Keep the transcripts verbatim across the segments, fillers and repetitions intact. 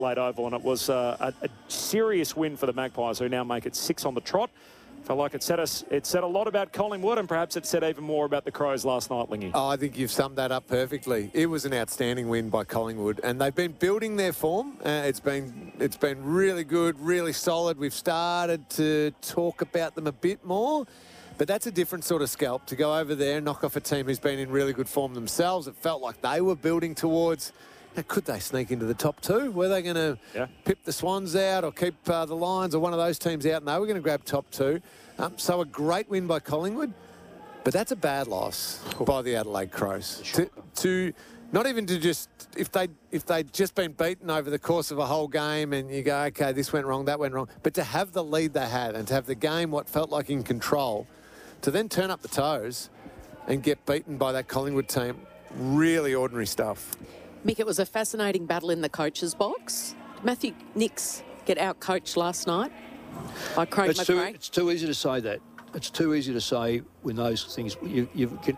Adelaide Oval, and it was uh, a, a serious win for the Magpies, who now make it six on the trot. Felt like it said us. It said a lot about Collingwood, and perhaps it said even more about the Crows last night, Lingy. Oh, I think you've summed that up perfectly. It was an outstanding win by Collingwood, and they've been building their form. Uh, it's been it's been really good, really solid. We've started to talk about them a bit more, but that's a different sort of scalp to go over there and knock off a team who's been in really good form themselves. It felt like they were building towards. Now, could they sneak into the top two? Were they going to yeah. pip the Swans out or keep uh, the Lions or one of those teams out? And they were going to grab top two. Um, so a great win by Collingwood, but that's a bad loss oh. by the Adelaide Crows. To, to not even to just if they if they'd just been beaten over the course of a whole game and you go, okay, this went wrong, that went wrong, but to have the lead they had and to have the game what felt like in control, to then turn up the toes and get beaten by that Collingwood team, really ordinary stuff. Mick, it was a fascinating battle in the coach's box. Did Matthew Nicks get out-coached last night by Craig it's too, McRae? it's too easy to say that. It's too easy to say when those things... You, you can,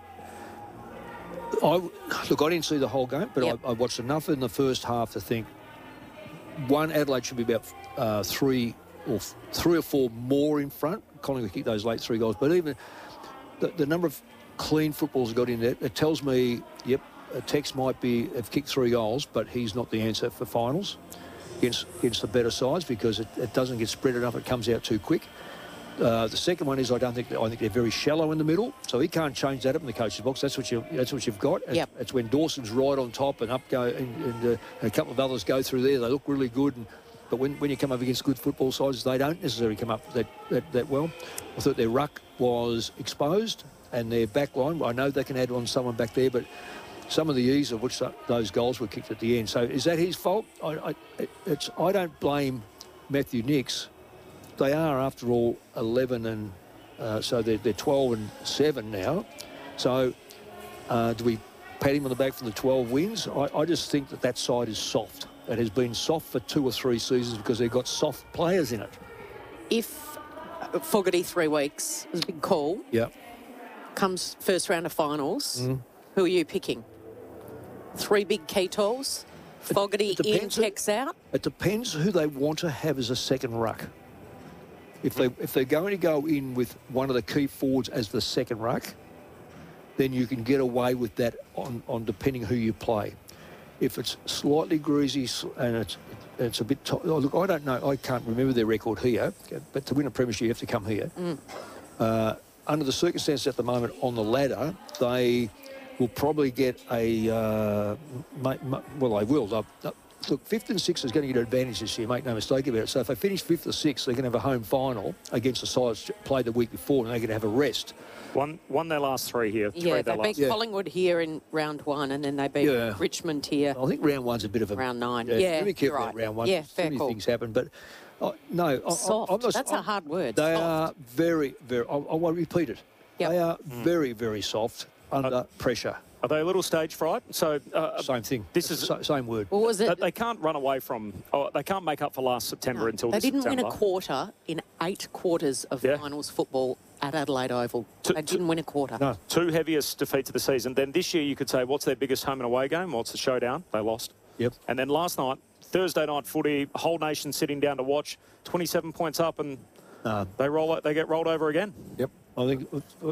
I, look, I didn't see the whole game, but yep. I, I watched enough in the first half to think, one, Adelaide should be about uh, three or three or four more in front. Collingwood kicked those late three goals, but even the, the number of clean footballs got in there, it tells me, yep, Tex might be have kicked three goals, but he's not the answer for finals against against the better sides because it, it doesn't get spread enough. It comes out too quick. Uh, the second one is I don't think I think they're very shallow in the middle, so he can't change that up in the coach's box. That's what you that's what you've got. Yep. It's, it's when Dawson's right on top and up go and, and, uh, and a couple of others go through there. They look really good, and, but when when you come up against good football sides, they don't necessarily come up that that, that well. I thought their ruck was exposed and their back line. I know they can add on someone back there, but some of the ease of which those goals were kicked at the end. So is that his fault? I, I, it's, I don't blame Matthew Nicks. They are, after all, eleven and uh, so they're, they're twelve and seven now. So uh, do we pat him on the back for the twelve wins? I, I just think that that side is soft. It has been soft for two or three seasons because they've got soft players in it. If Fogarty three weeks was a big call, yeah, comes first round of finals, mm. who are you picking? Three big key tools, Fogarty in, Tex out? It depends who they want to have as a second ruck. If, they, if they're going to go in with one of the key forwards as the second ruck, then you can get away with that on, on depending who you play. If it's slightly greasy and it's it's a bit... T- oh, look, I don't know. I can't remember their record here, but to win a premiership, you have to come here. Mm. Uh, under the circumstances at the moment on the ladder, they... will probably get a, uh, well, they will. They'll, they'll, look, fifth and sixth is going to get an advantage this year, make no mistake about it. So if they finish fifth or sixth, they're going to have a home final against the sides played the week before, and they're going to have a rest. Won, won their last three here. Three yeah, they beat yeah. Collingwood here in round one, and then they beat yeah. Richmond here. I think round one's a bit of a... Round nine, yeah. yeah, Very careful right. about round one. Yeah, fair Too many call. things happen, but... Uh, no, Soft. I, I'm not, That's I'm, a hard word. They soft. are very, very... I, I won't repeat it. Yep. They are mm. very, very soft under uh, pressure. Are they a little stage fright? So uh, same thing. This is S- same word. What was it? They can't run away from. Oh, they can't make up for last September no, until they this didn't September. win a quarter in eight quarters of yeah. finals football at Adelaide Oval. Two, they didn't win a quarter. No. Two heaviest defeats of the season. Then this year, you could say, what's their biggest home and away game? What's the showdown? They lost. Yep. And then last night, Thursday night footy, whole nation sitting down to watch. twenty-seven points up, and uh, they roll. They get rolled over again. Yep. I think,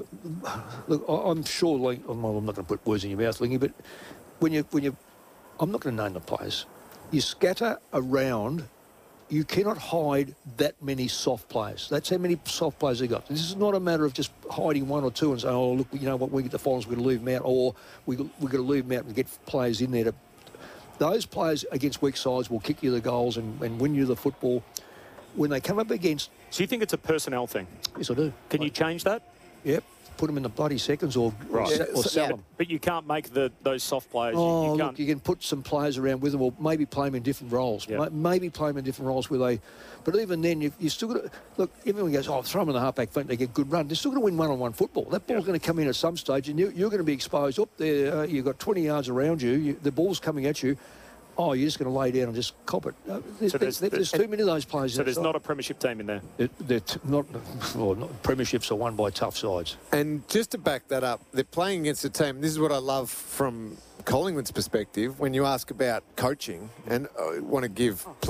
look, I'm sure, like, I'm not going to put words in your mouth, Lingy, but when you, when you, I'm not going to name the players. You scatter around, you cannot hide that many soft players. That's how many soft players they got. This is not a matter of just hiding one or two and saying, oh, look, you know what, we get the finals, we're going to leave them out, or we, we're going to leave them out and get players in there to... Those players against weak sides will kick you the goals and, and win you the football. When they come up against... So you think it's a personnel thing? Yes, I do. Can I, you change that? Yep. Put them in the bloody seconds or, right. or, or sell yeah, them. But you can't make the those soft players. Oh, you, you look, you can put some players around with them or maybe play them in different roles. Yeah. Maybe play them in different roles where they... But even then, you you still got to... Look, everyone goes, oh, throw them in the halfback flank, they get good run. They're still going to win one-on-one football. That ball's yeah. going to come in at some stage and you, you're going to be exposed up there. Uh, you've got twenty yards around you. you. The ball's coming at you. Oh, you're just going to lay down and just cop it. Uh, there's, so there's, there's, there's too many of those players. So there's not a premiership team in there? It, they're t- not, well, not... Premierships are won by tough sides. And just to back that up, they're playing against a team, this is what I love from Collingwood's perspective, when you ask about coaching and uh, want to give